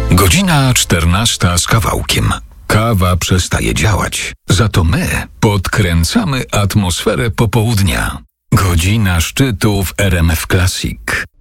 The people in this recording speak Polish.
Godzina 14 z kawałkiem. Kawa przestaje działać. Za to my podkręcamy atmosferę popołudnia. Godzina szczytu w RMF Classic.